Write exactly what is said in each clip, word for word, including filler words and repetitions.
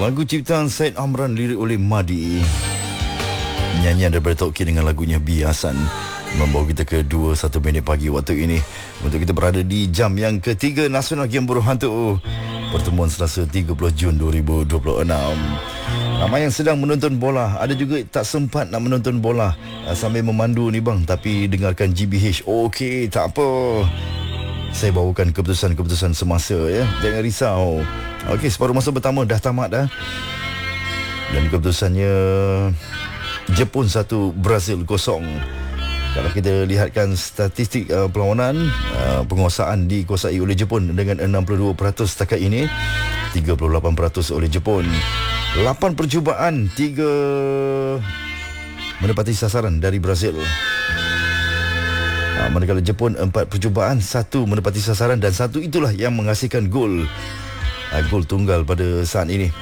Lagu ciptaan Syed Amran, lirik oleh Madi. Nyanyian daripada Tauqir dengan lagunya Biasan membawa kita ke dua puluh satu minit pagi waktu ini untuk kita berada di jam yang ketiga Nasional Game Buruh Hantu pertemuan Selasa tiga puluh Jun dua ribu dua puluh enam. Ramai yang sedang menonton bola, ada juga tak sempat nak menonton bola sambil memandu ni bang, tapi dengarkan G B H. Okey, tak apa, saya bawakan keputusan-keputusan semasa ya, jangan risau. Okey, separuh masa pertama dah tamat dah. Dan keputusannya Jepun satu, Brazil kosong. Kalau kita lihatkan statistik uh, perlawanan, uh, penguasaan dikuasai oleh Jepun dengan enam puluh dua peratus setakat ini, tiga puluh lapan peratus oleh Jepun. lapan percubaan, tiga menepati sasaran dari Brazil. Uh, manakala Jepun empat percubaan, satu menepati sasaran, dan satu itulah yang menghasilkan gol. Uh, gol tunggal pada saat ini.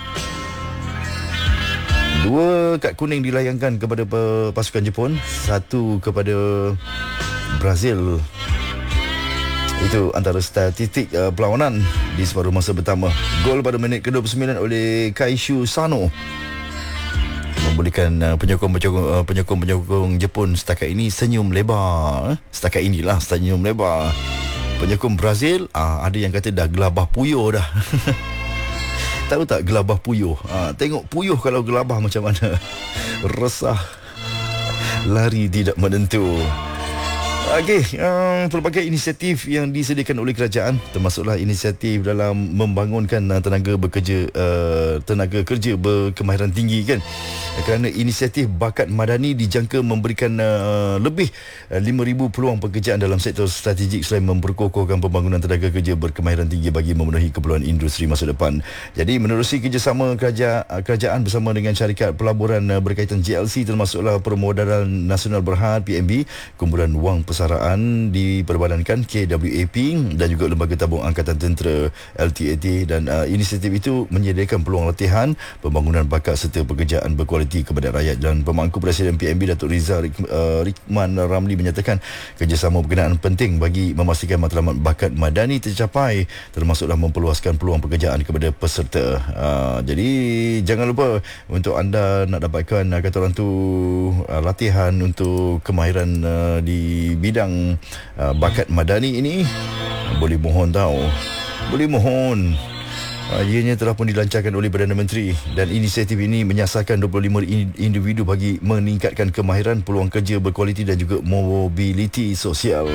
Dua kad kuning dilayangkan kepada pasukan Jepun, satu kepada Brazil. Itu antara statistik uh, perlawanan di separuh masa pertama. Gol pada minit ke dua puluh sembilan oleh Kaishu Sano membolehkan uh, penyokong-penyokong uh, penyokong-penyokong Jepun setakat ini senyum lebar. Eh? Setakat inilah senyum lebar. Penyokong Brazil, uh, ada yang kata dah gelabah puyuh dah. Tahu tak gelabah puyuh? Ha, tengok puyuh kalau gelabah macam mana. Resah. Lari tidak menentu. Okey, um, pelbagai inisiatif yang disediakan oleh kerajaan, termasuklah inisiatif dalam membangunkan uh, tenaga bekerja uh, tenaga kerja berkemahiran tinggi kan. Kerana inisiatif bakat madani dijangka memberikan uh, lebih uh, lima ribu peluang pekerjaan dalam sektor strategik selain memperkokohkan pembangunan tenaga kerja berkemahiran tinggi bagi memenuhi keperluan industri masa depan. Jadi menerusi kerjasama kerajaan, uh, kerajaan bersama dengan syarikat pelaburan uh, berkaitan J L C, termasuklah Permodalan Nasional Berhad P M B, kumpulan wang persaraan diperbadankan K W A P dan juga Lembaga Tabung Angkatan Tentera L T A T, dan uh, inisiatif itu menyediakan peluang latihan, pembangunan bakat serta pekerjaan berkualiti kepada rakyat. Dan pemangku Presiden P M B Datuk Rizal uh, Rikman Ramli menyatakan kerjasama berkenaan penting bagi memastikan matlamat bakat madani tercapai, termasuklah memperluaskan peluang pekerjaan kepada peserta. Uh, jadi jangan lupa untuk anda nak dapatkan uh, kata orang tu uh, latihan untuk kemahiran uh, di bidang uh, bakat madani ini, boleh mohon tau, boleh mohon. Uh, ianya telah pun dilancarkan oleh Perdana Menteri, dan inisiatif ini menyasarkan dua puluh lima individu bagi meningkatkan kemahiran, peluang kerja berkualiti dan juga mobiliti sosial.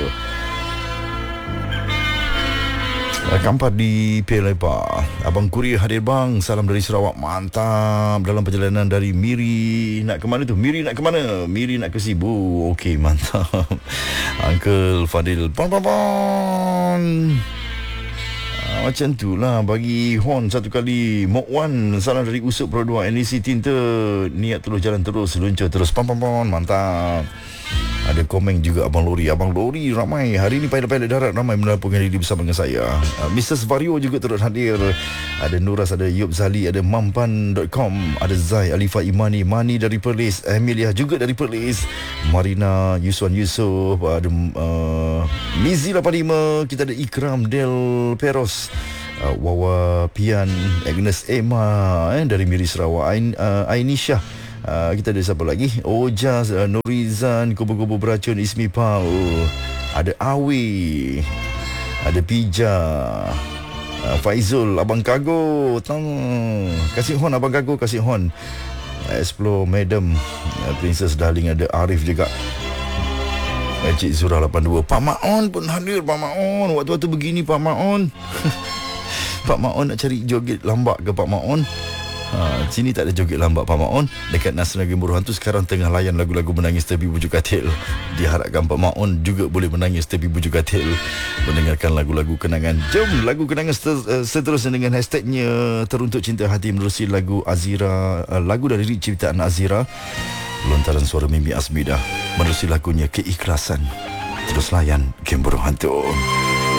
Kampar di Pelepa. Abang Kurir hadir bang, salam dari Sarawak. Mantap. Dalam perjalanan dari Miri, nak ke mana tu? Miri nak ke mana? Miri nak ke Sibu. Okey, mantap. Uncle Fadil, pon pon pon. Ah, macam tu lah, bagi horn satu kali. Mok Wan, salam dari Usuk Pro dua N E C Tinta. Niat terus, jalan terus, luncur terus. Pon pon pon. Mantap. Ada komen juga Abang Lori. Abang Lori ramai. Hari ini pilot-pilot darat ramai melaporkan diri bersama dengan saya. uh, Missus Vario juga turut hadir. Ada Nuras, ada Yub Zali, ada mampan dot com, ada Zai, Alifah Imani, Mani dari Perlis, Emilia juga dari Perlis, Marina, Yuswan Yusof, ada uh, Mizi lapan lima, kita ada Ikram Del Peros, uh, Wawa Pian, Agnes Emma eh, dari Miri Sarawak, Ain, uh, Ainisha. Uh, kita ada siapa lagi? Ojaz, uh, Nurizan, Kubu-Kubu Beracun, Ismi Pau, ada Awi, ada Pija, uh, Faizul, Abang Kago, tang. Kasih hon Abang Kago, kasih hon. Explore Madam, uh, Princess Darling, ada Arif juga. Cik Zura lapan dua. Pak Maon pun hadir. Pak Maon, waktu-waktu begini Pak Maon. Pak Maon nak cari joget lambat ke Pak Maon? Ha, sini tak ada joget lambat Pak Maon. Dekat Nasional Game Buruh Hantu sekarang tengah layan lagu-lagu menangis tepi bujuk katil. Diharapkan Pak Maon juga boleh menangis tepi bujuk katil, mendengarkan lagu-lagu kenangan. Jom lagu kenangan seterusnya dengan hashtagnya Teruntuk Cinta Hati menerusi lagu Azira, lagu dari ciptaan Azira, lontaran suara Mimi Asmidah, menerusi lagunya Keikhlasan. Terus layan Game Buruh Hantu.